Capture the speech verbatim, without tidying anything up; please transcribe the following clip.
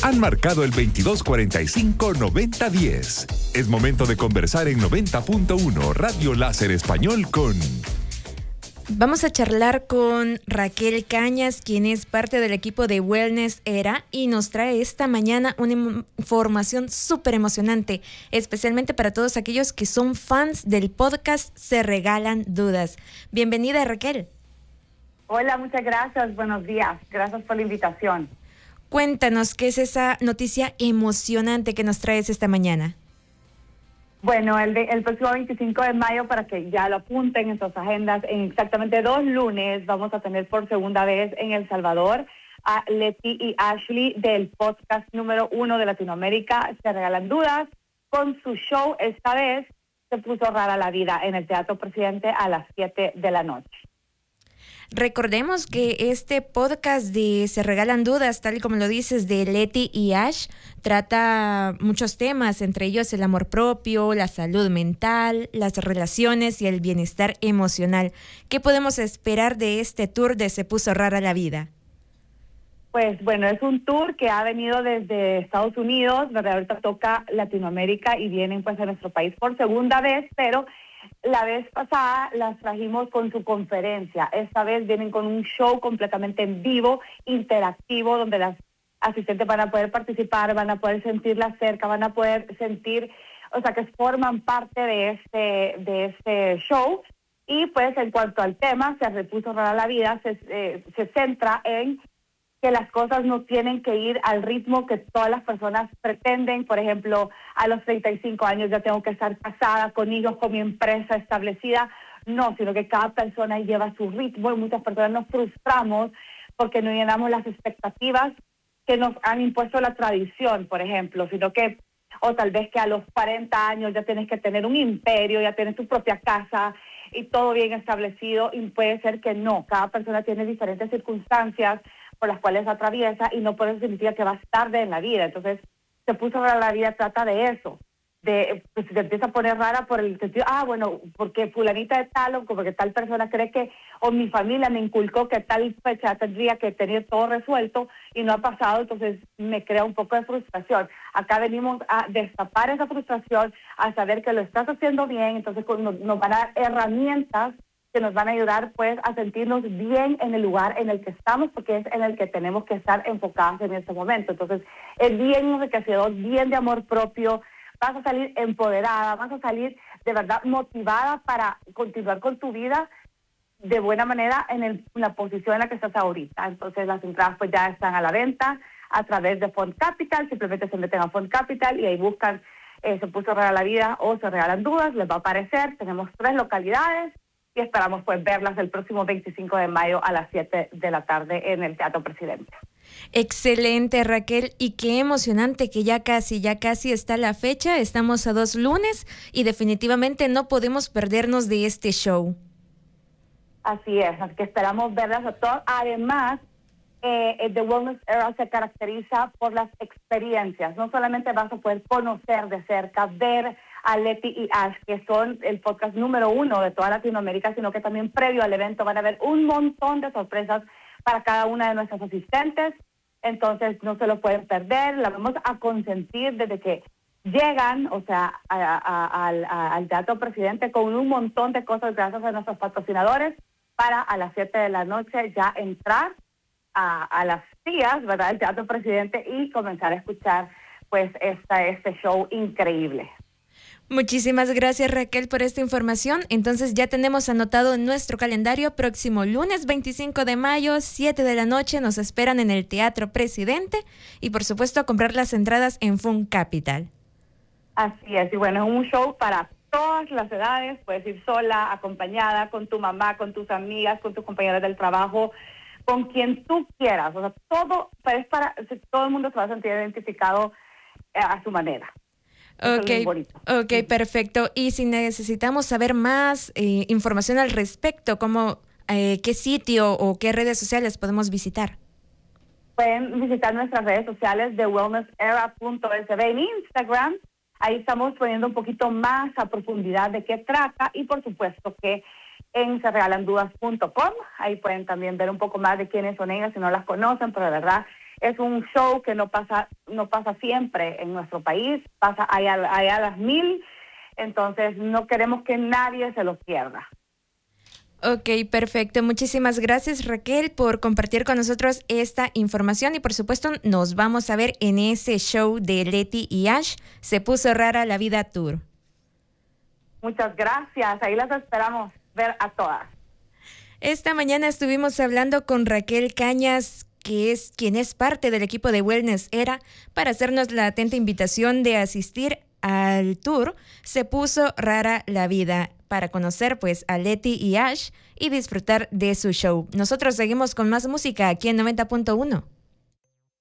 han marcado el veintidós cuarenta y cinco noventa diez. Es momento de conversar en noventa punto uno Radio Láser Español con... Vamos a charlar con Raquel Cañas, quien es parte del equipo de Wellness Era y nos trae esta mañana una información súper emocionante, especialmente para todos aquellos que son fans del podcast Se Regalan Dudas. Bienvenida, Raquel. Hola, muchas gracias. Buenos días. Gracias por la invitación. Cuéntanos, ¿qué es esa noticia emocionante que nos traes esta mañana? Bueno, el, de, el próximo veinticinco de mayo, para que ya lo apunten en sus agendas, en exactamente dos lunes vamos a tener por segunda vez en El Salvador a Leti y Ashley del podcast número uno de Latinoamérica, Se Regalan Dudas, con su show. Esta vez Se Puso Rara la Vida en el Teatro Presidente a las siete de la noche. Recordemos que este podcast de Se Regalan Dudas, tal y como lo dices, de Leti y Ash, trata muchos temas, entre ellos el amor propio, la salud mental, las relaciones y el bienestar emocional. ¿Qué podemos esperar de este tour de Se Puso Rara la Vida? Pues bueno, es un tour que ha venido desde Estados Unidos, ¿verdad? Ahorita toca Latinoamérica y vienen pues a nuestro país por segunda vez, pero la vez pasada las trajimos con su conferencia. Esta vez vienen con un show completamente en vivo, interactivo, donde las asistentes van a poder participar, van a poder sentirla cerca, van a poder sentir, o sea, que forman parte de este, de este show. Y pues en cuanto al tema, Se Repuso Rara la Vida, se, eh, se centra en que las cosas no tienen que ir al ritmo que todas las personas pretenden. Por ejemplo, a los treinta y cinco años ya tengo que estar casada, con hijos, con mi empresa establecida. No, sino que cada persona lleva su ritmo y muchas personas nos frustramos porque no llenamos las expectativas que nos han impuesto la tradición, por ejemplo, sino que, o tal vez que a los cuarenta años ya tienes que tener un imperio, ya tienes tu propia casa y todo bien establecido, y puede ser que no. Cada persona tiene diferentes circunstancias por las cuales atraviesa y no por eso significa que vas tarde en la vida. Entonces, Se Puso Rara la Vida trata de eso, de pues, se empieza a poner rara por el sentido, ah, bueno, porque fulanita de tal o porque tal persona cree que, o mi familia me inculcó que tal fecha tendría que tener todo resuelto y no ha pasado, entonces me crea un poco de frustración. Acá venimos a destapar esa frustración, a saber que lo estás haciendo bien, entonces nos, nos van a dar herramientas que nos van a ayudar pues a sentirnos bien en el lugar en el que estamos, porque es en el que tenemos que estar enfocados en este momento. Entonces es bien enriquecedor, bien de amor propio, vas a salir empoderada, vas a salir de verdad motivada para continuar con tu vida de buena manera en, el, en la posición en la que estás ahorita. Entonces las entradas pues ya están a la venta a través de Fond Capital, simplemente se meten a Fond Capital y ahí buscan eh, Se Puso Rara la Vida o Se Regalan Dudas, les va a aparecer. Tenemos tres localidades y esperamos pues verlas el próximo veinticinco de mayo a las siete de la tarde en el Teatro Presidente. Excelente, Raquel, y qué emocionante que ya casi, ya casi está la fecha. Estamos a dos lunes y definitivamente no podemos perdernos de este show. Así es, así que esperamos verlas a todos. Además, eh, The Wellness Era se caracteriza por las experiencias. No solamente vas a poder conocer de cerca, ver a Leti y Ash, que son el podcast número uno de toda Latinoamérica, sino que también previo al evento van a haber un montón de sorpresas para cada una de nuestras asistentes. Entonces no se lo pueden perder, la vamos a consentir desde que llegan, o sea, a, a, a, a, al Teatro Presidente con un montón de cosas gracias a nuestros patrocinadores para a las siete de la noche ya entrar a, a las sillas, ¿verdad?, del Teatro Presidente y comenzar a escuchar pues esta, este show increíble. Muchísimas gracias, Raquel, por esta información. Entonces ya tenemos anotado en nuestro calendario próximo lunes veinticinco de mayo, siete de la noche, nos esperan en el Teatro Presidente y por supuesto a comprar las entradas en Fond Capital. Así es, y bueno, es un show para todas las edades, puedes ir sola, acompañada, con tu mamá, con tus amigas, con tus compañeras del trabajo, con quien tú quieras, o sea, todo, pero es para, todo el mundo se va a sentir identificado eh, a su manera. Okay, okay, perfecto. Y si necesitamos saber más eh, información al respecto, ¿cómo, eh, qué sitio o qué redes sociales podemos visitar? Pueden visitar nuestras redes sociales de wellness era punto s b en Instagram. Ahí estamos poniendo un poquito más a profundidad de qué trata y por supuesto que en se regalan dudas punto com. Ahí pueden también ver un poco más de quiénes son ellas si no las conocen, pero de verdad es un show que no pasa no pasa siempre en nuestro país, pasa allá, allá a las mil, entonces no queremos que nadie se lo pierda. Ok, perfecto. Muchísimas gracias, Raquel, por compartir con nosotros esta información y por supuesto nos vamos a ver en ese show de Leti y Ash, Se Puso Rara la Vida Tour. Muchas gracias, ahí las esperamos ver a todas. Esta mañana estuvimos hablando con Raquel Cañas, que es quien es parte del equipo de Wellness Era, para hacernos la atenta invitación de asistir al tour Se Puso Rara la Vida, para conocer pues a Leti y Ash y disfrutar de su show. Nosotros seguimos con más música aquí en noventa punto uno.